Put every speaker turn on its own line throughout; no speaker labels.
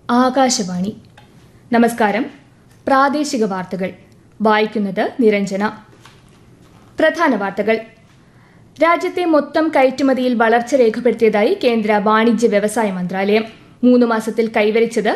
ആകാശവാണി. നമസ്കാരം. പ്രാദേശിക വാർത്തകൾ വായിക്കുന്നത് നിരഞ്ജന. പ്രധാന വാർത്തകൾ. രാജ്യത്തെ മൊത്തം കയറ്റുമതിയിൽ വളർച്ച രേഖപ്പെടുത്തിയതായി കേന്ദ്ര വാണിജ്യ വ്യവസായ മന്ത്രാലയം. 3 മാസത്തിൽ കൈവരിച്ചത്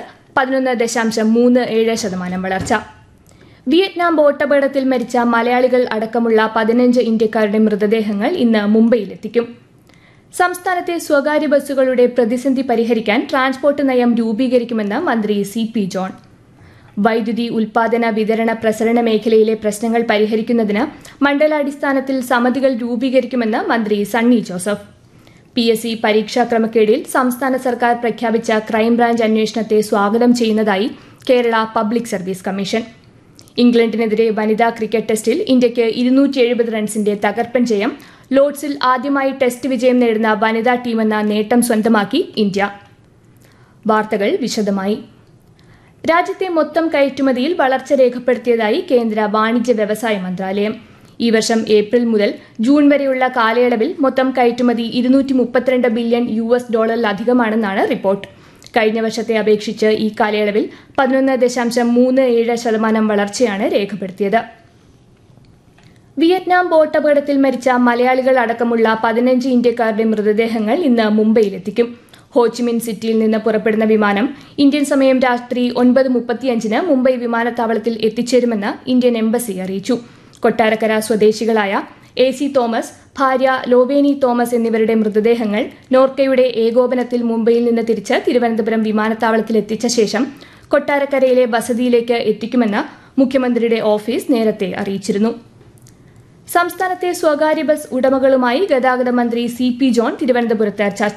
11.37% വളർച്ച. വിയറ്റ്നാം ബോട്ടപകടത്തിൽ മരിച്ച മലയാളികൾ അടക്കമുള്ള 15 ഇന്ത്യക്കാരുടെ മൃതദേഹങ്ങൾ ഇന്ന് മുംബൈയിലെത്തിക്കും. സംസ്ഥാനത്തെ സ്വകാര്യ ബസ്സുകളുടെ പ്രതിസന്ധി പരിഹരിക്കാൻ ട്രാൻസ്പോർട്ട് നയം രൂപീകരിക്കുമെന്ന് മന്ത്രി CP ജോൺ. വൈദ്യുതി ഉൽപാദന വിതരണ പ്രസരണ മേഖലയിലെ പ്രശ്നങ്ങൾ പരിഹരിക്കുന്നതിന് മണ്ഡലാടിസ്ഥാനത്തിൽ സമിതികൾ രൂപീകരിക്കുമെന്ന് മന്ത്രി സണ്ണി ജോസഫ്. PSC പരീക്ഷാ ക്രമക്കേടിൽ സംസ്ഥാന സർക്കാർ പ്രഖ്യാപിച്ച ക്രൈംബ്രാഞ്ച് അന്വേഷണത്തെ സ്വാഗതം ചെയ്യുന്നതായി കേരള പബ്ലിക് സർവീസ് കമ്മീഷൻ. ഇംഗ്ലണ്ടിനെതിരെ വനിതാ ക്രിക്കറ്റ് ടെസ്റ്റിൽ ഇന്ത്യയ്ക്ക് 270 റൺസിന്റെ തകർപ്പൻ ജയം. ലോർഡ്സിൽ ആദ്യമായി ടെസ്റ്റ് വിജയം നേടുന്ന വനിതാ ടീമെന്ന നേട്ടം സ്വന്തമാക്കി ഇന്ത്യ. വാർത്തകൾ വിശദമായി. രാജ്യത്തെ മൊത്തം കയറ്റുമതിയിൽ വളർച്ച രേഖപ്പെടുത്തിയതായി കേന്ദ്ര വാണിജ്യ വ്യവസായ മന്ത്രാലയം. ഈ വർഷം ഏപ്രിൽ മുതൽ ജൂൺ വരെയുള്ള കാലയളവിൽ മൊത്തം കയറ്റുമതി $232 ബില്യൺ അധികമാണെന്നാണ് റിപ്പോർട്ട്. കഴിഞ്ഞ വർഷത്തെ അപേക്ഷിച്ച് ഈ കാലയളവിൽ 11.37% വളർച്ചയാണ് രേഖപ്പെടുത്തിയത്. വിയറ്റ്നാം ബോട്ടപകടത്തിൽ മരിച്ച മലയാളികൾ അടക്കമുള്ള 15 ഇന്ത്യക്കാരുടെ മൃതദേഹങ്ങൾ ഇന്ന് മുംബൈയിലെത്തിക്കും. ഹോച്ചിമിൻ സിറ്റിയിൽ നിന്ന് പുറപ്പെടുന്ന വിമാനം ഇന്ത്യൻ സമയം രാത്രി 9:35 മുംബൈ വിമാനത്താവളത്തിൽ എത്തിച്ചേരുമെന്ന് ഇന്ത്യൻ എംബസി അറിയിച്ചു. കൊട്ടാരക്കര സ്വദേശികളായ AC തോമസ്, ഭാര്യ ലോവേനി തോമസ് എന്നിവരുടെ മൃതദേഹങ്ങൾ നോർക്കയുടെ ഏകോപനത്തിൽ മുംബൈയിൽ നിന്ന് തിരിച്ച് തിരുവനന്തപുരം വിമാനത്താവളത്തിൽ എത്തിച്ച ശേഷം കൊട്ടാരക്കരയിലെ വസതിയിലേക്ക് എത്തിക്കുമെന്ന് മുഖ്യമന്ത്രിയുടെ ഓഫീസ് നേരത്തെ അറിയിച്ചിരുന്നു. സംസ്ഥാനത്തെ സ്വകാര്യ ബസ് ഉടമകളുമായി ഗതാഗത മന്ത്രി CP ജോൺ തിരുവനന്തപുരത്ത് ചർച്ച